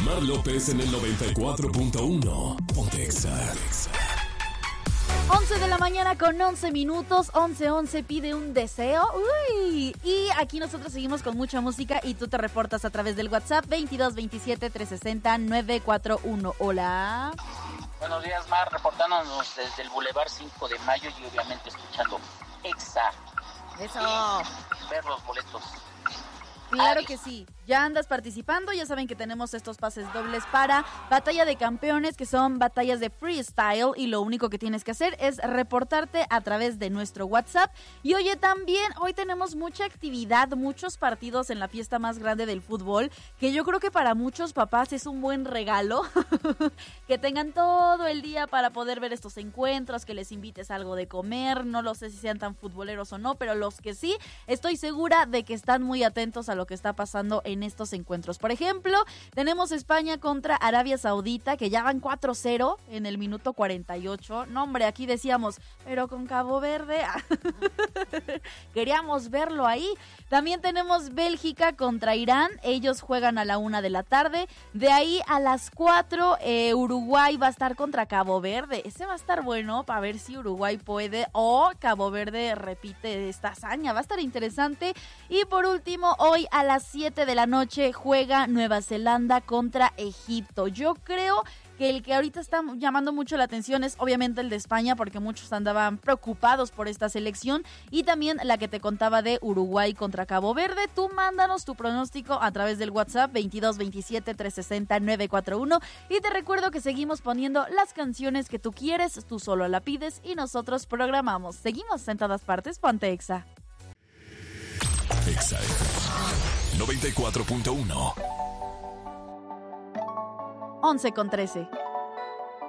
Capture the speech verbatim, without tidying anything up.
Mar López en el noventa y cuatro punto uno. Ponte Exa. once de la mañana con once minutos, once once pide un deseo. Uy, y aquí nosotros seguimos con mucha música y tú te reportas a través del WhatsApp veintidós veintisiete trescientos sesenta novecientos cuarenta y uno. Hola. Buenos días, Mar, reportándonos desde el Boulevard cinco de Mayo y obviamente escuchando Exa. Eso. Y ver los boletos. Claro que sí, ya andas participando, ya saben que tenemos estos pases dobles para Batalla de Campeones, que son batallas de freestyle, y lo único que tienes que hacer es reportarte a través de nuestro WhatsApp. Y oye, también hoy tenemos mucha actividad, muchos partidos en la fiesta más grande del fútbol, que yo creo que para muchos papás es un buen regalo, que tengan todo el día para poder ver estos encuentros, que les invites algo de comer, no lo sé si sean tan futboleros o no, pero los que sí, estoy segura de que están muy atentos a lo que está pasando en estos encuentros. Por ejemplo, tenemos España contra Arabia Saudita, que ya van cuatro cero en el minuto cuarenta y ocho. No, hombre, aquí decíamos, pero con Cabo Verde. Queríamos verlo ahí. También tenemos Bélgica contra Irán. Ellos juegan a la una de la tarde. De ahí a las cuatro, eh, Uruguay va a estar contra Cabo Verde. Ese va a estar bueno para ver si Uruguay puede o Cabo Verde repite esta hazaña. Va a estar interesante. Y por último, hoy a las siete de la noche juega Nueva Zelanda contra Egipto. Yo creo que el que ahorita está llamando mucho la atención es obviamente el de España, porque muchos andaban preocupados por esta selección, y también la que te contaba de Uruguay contra Cabo Verde. Tú mándanos tu pronóstico a través del WhatsApp veintidós veintisiete trescientos sesenta novecientos cuarenta y uno, y te recuerdo que seguimos poniendo las canciones que tú quieres, tú solo la pides y nosotros programamos. Seguimos en todas partes, ponte Exa. Exa noventa y cuatro punto uno. once con trece.